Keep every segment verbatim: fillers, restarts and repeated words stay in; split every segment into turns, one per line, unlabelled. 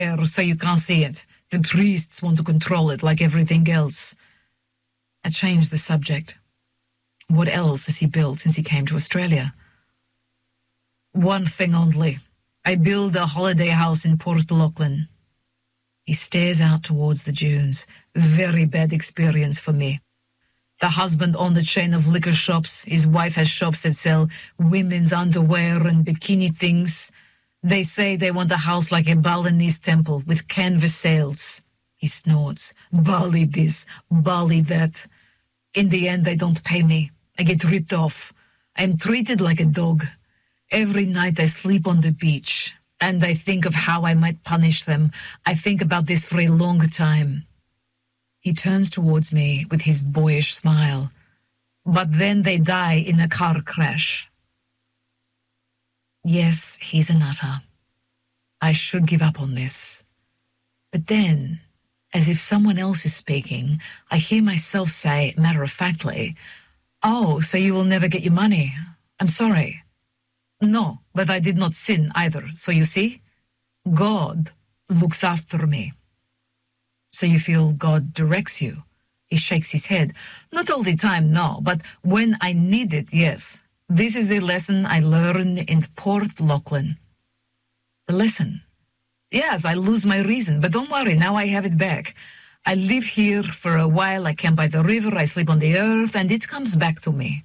so you can't see it. The priests want to control it like everything else. I changed the subject. What else has he built since he came to Australia? One thing only. I build a holiday house in Port Lachlan. He stares out towards the dunes. Very bad experience for me. The husband owned a chain of liquor shops. His wife has shops that sell women's underwear and bikini things. They say they want a house like a Balinese temple with canvas sails. He snorts. Bali this, Bali that. In the end, they don't pay me. I get ripped off. I am treated like a dog. Every night I sleep on the beach, and I think of how I might punish them. I think about this for a long time. He turns towards me with his boyish smile. But then they die in a car crash. Yes, he's a nutter. I should give up on this. But then, as if someone else is speaking, I hear myself say, matter-of-factly, "Oh, so you will never get your money. I'm sorry." No, but I did not sin either, so you see? God looks after me. So you feel God directs you? He shakes his head. Not all the time, no, but when I need it, yes. This is the lesson I learned in Port Lachlan. The lesson? Yes, I lose my reason, but don't worry, now I have it back. I live here for a while, I camp by the river, I sleep on the earth, and it comes back to me.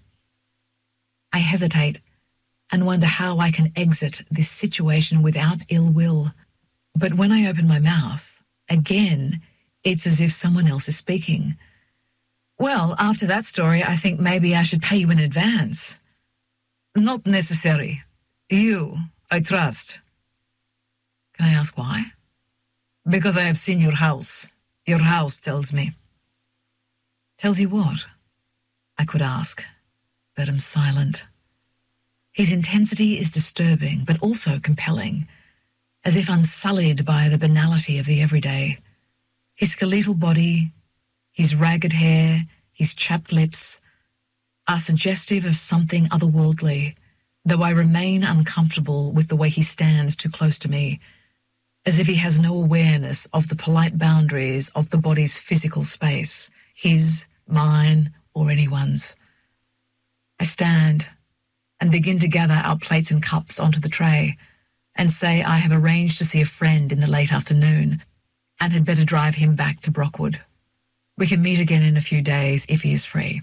I hesitate and wonder how I can exit this situation without ill will. But when I open my mouth, again, it's as if someone else is speaking. Well, after that story, I think maybe I should pay you in advance. Not necessary. You, I trust. Can I ask why? Because I have seen your house. Your house tells me. Tells you what? I could ask, but am silent. His intensity is disturbing, but also compelling, as if unsullied by the banality of the everyday. His skeletal body, his ragged hair, his chapped lips are suggestive of something otherworldly, though I remain uncomfortable with the way he stands too close to me, as if he has no awareness of the polite boundaries of the body's physical space, his, mine, or anyone's. I stand and begin to gather our plates and cups onto the tray and say I have arranged to see a friend in the late afternoon and had better drive him back to Brockwood. We can meet again in a few days if he is free.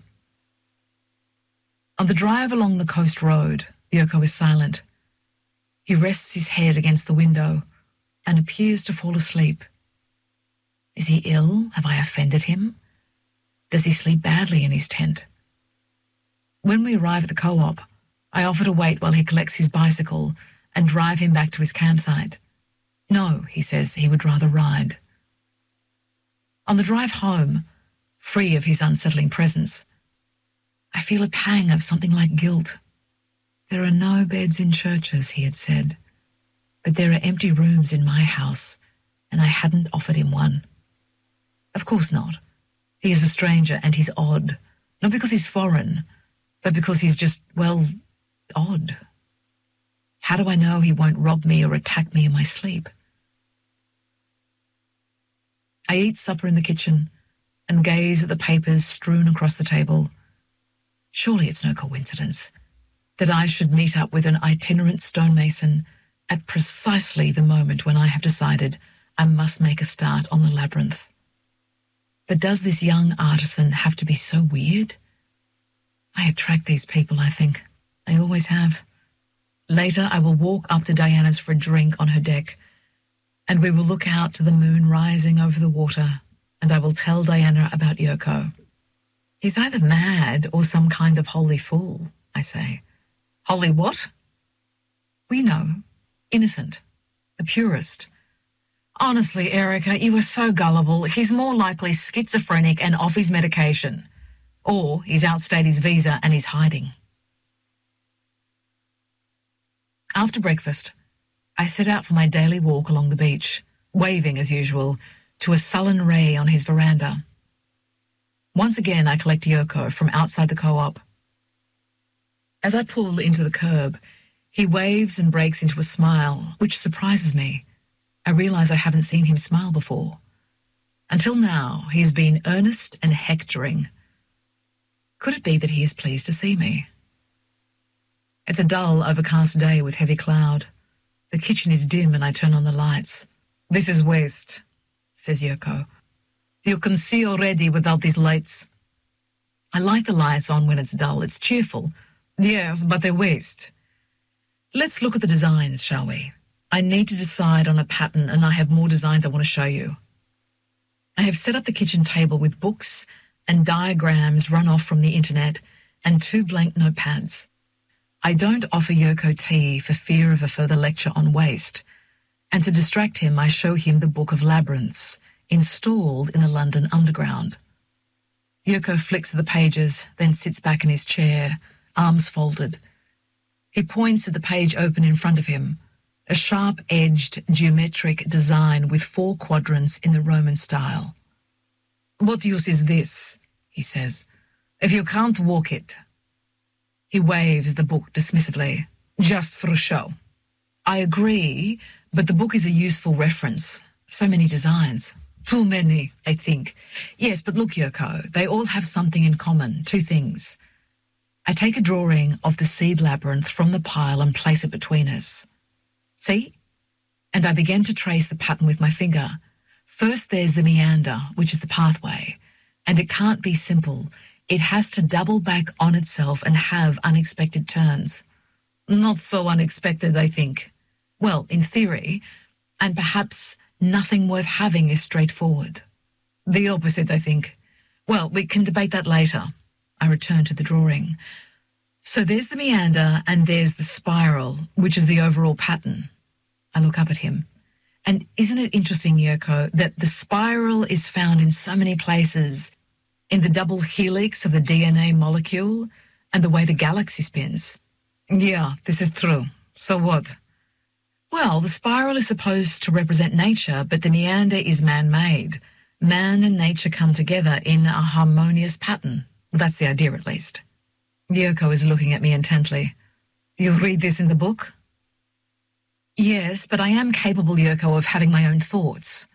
On the drive along the coast road, Yoko is silent. He rests his head against the window and appears to fall asleep. Is he ill? Have I offended him? Does he sleep badly in his tent? When we arrive at the co-op, I offer to wait while he collects his bicycle and drive him back to his campsite. No, he says he would rather ride. On the drive home, free of his unsettling presence, I feel a pang of something like guilt. There are no beds in churches, he had said, but there are empty rooms in my house, and I hadn't offered him one. Of course not. He is a stranger and he's odd, not because he's foreign, but because he's just, well, odd. How do I know he won't rob me or attack me in my sleep? I eat supper in the kitchen and gaze at the papers strewn across the table. Surely it's no coincidence that I should meet up with an itinerant stonemason at precisely the moment when I have decided I must make a start on the labyrinth. But does this young artisan have to be so weird? I attract these people, I think. I always have. Later, I will walk up to Diana's for a drink on her deck, and we will look out to the moon rising over the water, and I will tell Diana about Yoko. He's either mad or some kind of holy fool, I say. Holy what? We know. Innocent. A purist. Honestly, Erica, you are so gullible. He's more likely schizophrenic and off his medication. Or he's outstayed his visa and he's hiding. After breakfast, I set out for my daily walk along the beach, waving as usual to a sullen ray on his veranda. Once again, I collect Yoko from outside the co-op. As I pull into the curb, he waves and breaks into a smile, which surprises me. I realise I haven't seen him smile before. Until now, he has been earnest and hectoring. Could it be that he is pleased to see me? It's a dull, overcast day with heavy cloud. The kitchen is dim and I turn on the lights. "This is waste," says Yoko. "You can see already without these lights." I like the lights on when it's dull. It's cheerful. "Yes, but they're waste." "Let's look at the designs, shall we? I need to decide on a pattern and I have more designs I want to show you." I have set up the kitchen table with books and diagrams run off from the internet and two blank notepads. I don't offer Yoko tea for fear of a further lecture on waste, and to distract him I show him the Book of Labyrinths, installed in the London Underground. Yoko flicks at the pages, then sits back in his chair, arms folded. He points at the page open in front of him, a sharp-edged geometric design with four quadrants in the Roman style. "What use is this?" he says. "If you can't walk it." He waves the book dismissively. "Just for a show." I agree, but the book is a useful reference. So many designs. Too many, I think. Yes, but look, Yoko, they all have something in common, two things. I take a drawing of the seed labyrinth from the pile and place it between us. See? And I begin to trace the pattern with my finger. First there's the meander, which is the pathway, and it can't be simple. It has to double back on itself and have unexpected turns. Not so unexpected, I think. Well, in theory, and perhaps nothing worth having is straightforward. The opposite, I think. Well, we can debate that later. I return to the drawing. So there's the meander and there's the spiral, which is the overall pattern. I look up at him. And isn't it interesting, Yoko, that the spiral is found in so many places, in the double helix of the D N A molecule and the way the galaxy spins? Yeah, this is true. So what? Well, the spiral is supposed to represent nature, but the meander is man-made. Man and nature come together in a harmonious pattern. That's the idea, at least. Yoko is looking at me intently. You read this in the book? Yes, but I am capable, Yoko, of having my own thoughts.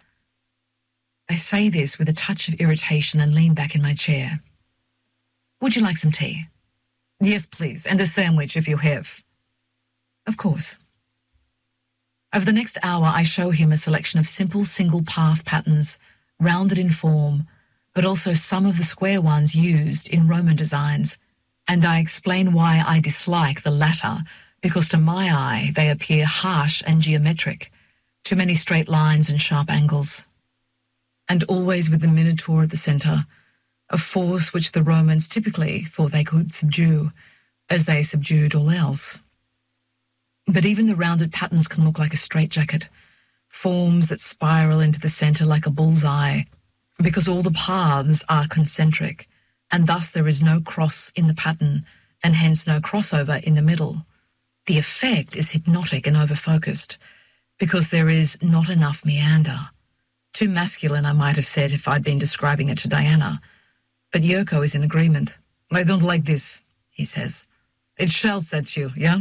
I say this with a touch of irritation and lean back in my chair. Would you like some tea? Yes, please, and a sandwich if you have. Of course. Over the next hour, I show him a selection of simple single-path patterns, rounded in form, but also some of the square ones used in Roman designs, and I explain why I dislike the latter, because to my eye they appear harsh and geometric, too many straight lines and sharp angles. And always with the Minotaur at the centre, a force which the Romans typically thought they could subdue, as they subdued all else. But even the rounded patterns can look like a straitjacket, forms that spiral into the centre like a bullseye, because all the paths are concentric, and thus there is no cross in the pattern, and hence no crossover in the middle. The effect is hypnotic and over-focused, because there is not enough meander. Too masculine, I might have said if I'd been describing it to Diana. But Yoko is in agreement. I don't like this, he says. It shall set you, yeah?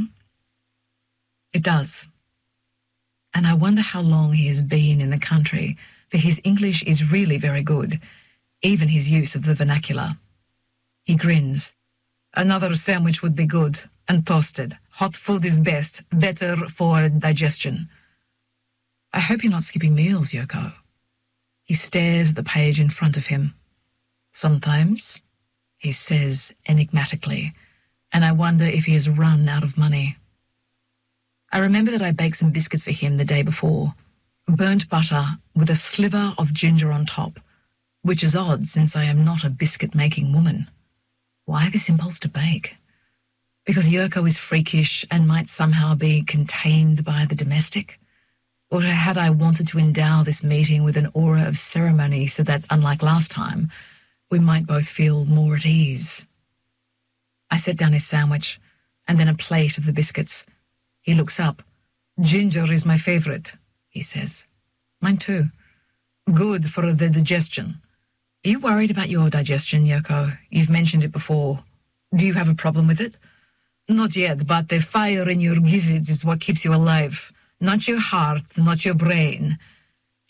It does. And I wonder how long he has been in the country, for his English is really very good, even his use of the vernacular. He grins. Another sandwich would be good, and toasted. Hot food is best, better for digestion. I hope you're not skipping meals, Yoko. He stares at the page in front of him. Sometimes, he says enigmatically, and I wonder if he has run out of money. I remember that I baked some biscuits for him the day before, burnt butter with a sliver of ginger on top, which is odd since I am not a biscuit-making woman. Why this impulse to bake? Because Yoko is freakish and might somehow be contained by the domestic? Or had I wanted to endow this meeting with an aura of ceremony so that, unlike last time, we might both feel more at ease? I set down his sandwich, and then a plate of the biscuits. He looks up. Ginger is my favourite, he says. Mine too. Good for the digestion. Are you worried about your digestion, Yoko? You've mentioned it before. Do you have a problem with it? Not yet, but the fire in your gizzards is what keeps you alive. not your heart, not your brain.